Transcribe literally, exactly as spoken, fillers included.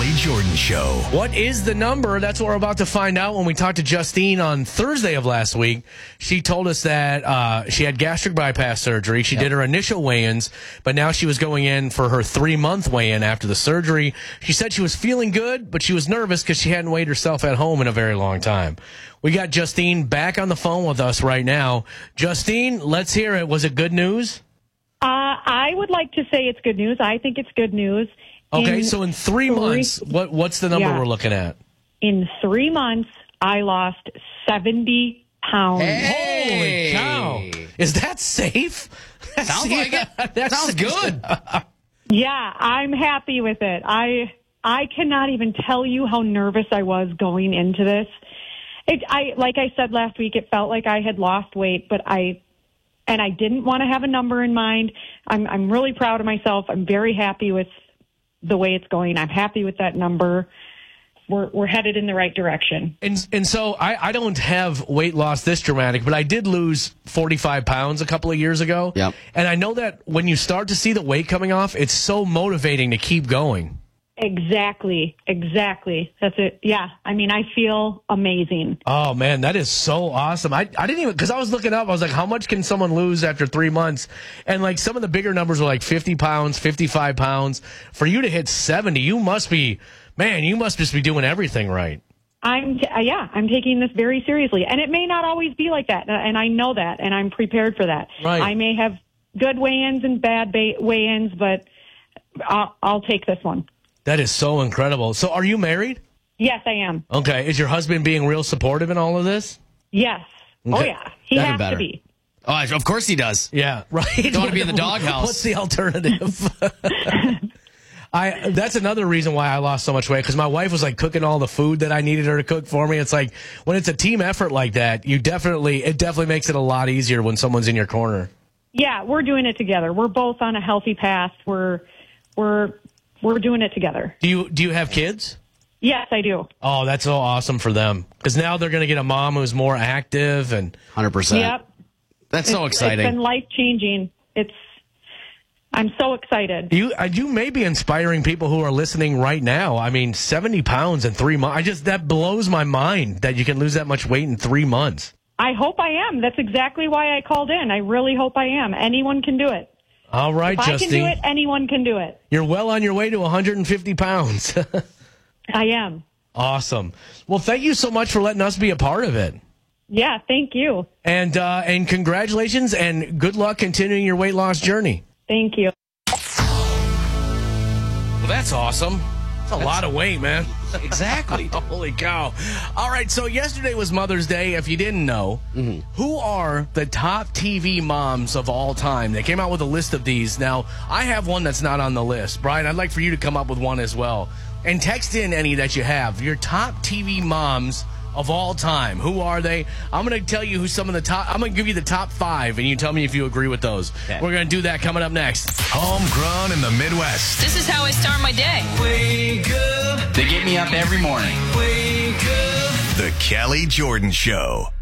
Kelly Jordan Show. What is the number? That's what we're about to find out when we talked to Justine on Thursday of last week. She told us that uh, she had gastric bypass surgery. She yep. did her initial weigh-ins, but now she was going in for her three-month weigh-in after the surgery. She said she was feeling good, but she was nervous because she hadn't weighed herself at home in a very long time. We got Justine back on the phone with us right now. Justine, let's hear it. Was it good news? Uh, I would like to say it's good news. I think it's good news. Okay, in so in three, three months, what what's the number yeah. we're looking at? In three months, I lost seventy pounds. Hey. Holy cow. Is that safe? Sounds like it. That sounds good. Yeah, I'm happy with it. I I cannot even tell you how nervous I was going into this. It, I like I said last week, it felt like I had lost weight, but I and I didn't want to have a number in mind. I'm I'm really proud of myself. I'm very happy with the way it's going. I'm happy with that number. We're we're headed in the right direction. And and so I, I don't have weight loss this dramatic, but I did lose forty-five pounds a couple of years ago. Yep. And I know that when you start to see the weight coming off, it's so motivating to keep going. Exactly. Exactly. That's it. Yeah. I mean, I feel amazing. Oh, man, that is so awesome. I, I didn't even, because I was looking up, I was like, how much can someone lose after three months? And like some of the bigger numbers were like fifty pounds, fifty-five pounds. For you to hit seventy, you must be, man, you must just be doing everything right. I'm, t- uh, yeah, I'm taking this very seriously. And it may not always be like that. And I know that, and I'm prepared for that. Right. I may have good weigh-ins and bad ba- weigh-ins, but I'll, I'll take this one. That is so incredible. So are you married? Yes, I am. Okay. Is your husband being real supportive in all of this? Yes. Okay. Oh, yeah. He That'd has be better. to be. Oh, of course he does. Yeah, right. Don't want to be in the doghouse. What's the alternative? I that's another reason why I lost so much weight, because my wife was like cooking all the food that I needed her to cook for me. It's like when it's a team effort like that, you definitely it definitely makes it a lot easier when someone's in your corner. Yeah, we're doing it together. We're both on a healthy path. We're we're we're doing it together. Do you do you have kids? Yes, I do. Oh, that's so awesome for them, because now they're going to get a mom who's more active and one hundred percent. Yep. That's so it's, exciting. It's been life changing. It's I'm so excited. You uh, you may be inspiring people who are listening right now. I mean, seventy pounds in three months. I just that blows my mind that you can lose that much weight in three months. I hope I am. That's exactly why I called in. I really hope I am. Anyone can do it. All right, if Justine. I can do it, anyone can do it. You're well on your way to one hundred fifty pounds. I am. Awesome. Well, thank you so much for letting us be a part of it. Yeah, thank you. And uh, and congratulations and good luck continuing your weight loss journey. Thank you. Well, that's awesome. That's a that's, lot of weight, man. Exactly. Holy cow. All right, so yesterday was Mother's Day. If you didn't know, mm-hmm. who are the top T V moms of all time? They came out with a list of these. Now, I have one that's not on the list. Brian, I'd like for you to come up with one as well. And text in any that you have. Your top T V moms of all time. Who are they? I'm going to tell you who some of the top... I'm going to give you the top five, and you tell me if you agree with those. Okay. We're going to do that coming up next. Homegrown in the Midwest. This is how I start my day. Wake up. They get me up every morning. Wake up. The Kelly Jordan Show.